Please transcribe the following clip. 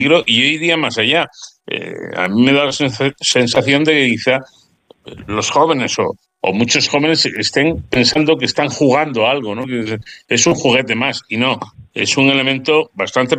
y yo iría más allá. A mí me da la sensación de que quizá los jóvenes o muchos jóvenes estén pensando que están jugando algo, ¿no? Que es un juguete más y no, es un elemento bastante